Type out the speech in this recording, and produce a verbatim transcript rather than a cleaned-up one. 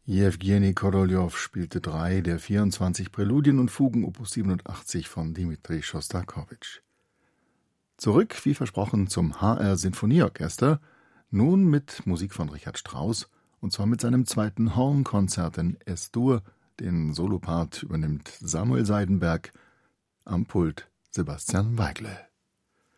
Jewgeni Koroljow spielte drei der vierundzwanzig Präludien und Fugen Opus siebenundachtzig von Dmitri Schostakowitsch. Zurück, wie versprochen, zum H R Sinfonieorchester, nun mit Musik von Richard Strauss, und zwar mit seinem zweiten Hornkonzert in Es-Dur. Den Solopart übernimmt Samuel Seidenberg, am Pult Sebastian Weigle.